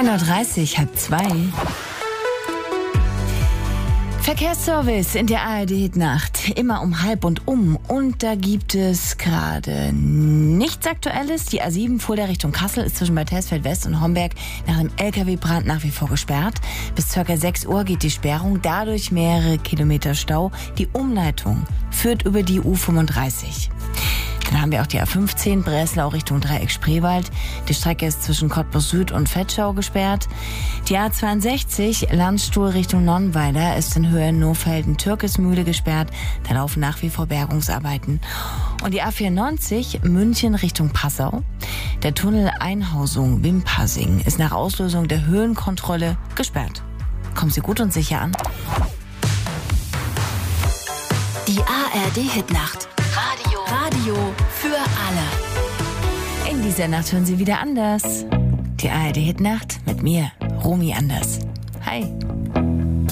9.30 Uhr, halb zwei. Verkehrsservice in der ARD-Hitnacht. Immer um halb und um. Und da gibt es gerade nichts Aktuelles. Die A7 Fulda Richtung Kassel ist zwischen Bad Hersfeld West und Homberg nach einem LKW-Brand nach wie vor gesperrt. Bis ca. 6 Uhr geht die Sperrung. Dadurch mehrere Kilometer Stau. Die Umleitung führt über die U35. Dann haben wir auch die A15 Breslau Richtung Dreieck Spreewald. Die Strecke ist zwischen Cottbus Süd und Vetschau gesperrt. Die A62 Landstuhl Richtung Nonnweiler ist in Höhe Nohfelden-Türkismühle gesperrt. Da laufen nach wie vor Bergungsarbeiten. Und die A94 München Richtung Passau. Der Tunnel Einhausung Wimpassing ist nach Auslösung der Höhenkontrolle gesperrt. Kommen Sie gut und sicher an. Die ARD-Hitnacht. Radio für alle. In dieser Nacht hören Sie wieder anders. Die ARD-Hitnacht mit mir, Romy Anders. Hi.